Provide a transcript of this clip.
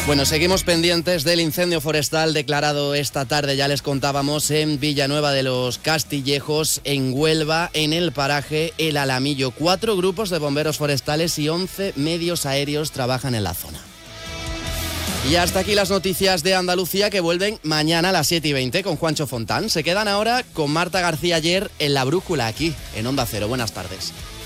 Bueno, seguimos pendientes del incendio forestal declarado esta tarde, ya les contábamos, en Villanueva de los Castillejos, en Huelva, en el paraje El Alamillo. 4 grupos de bomberos forestales y 11 medios aéreos trabajan en la zona. Y hasta aquí las noticias de Andalucía, que vuelven mañana a las 7:20 con Juancho Fontán. Se quedan ahora con Marta García Ayer en La Brújula, aquí, en Onda Cero. Buenas tardes.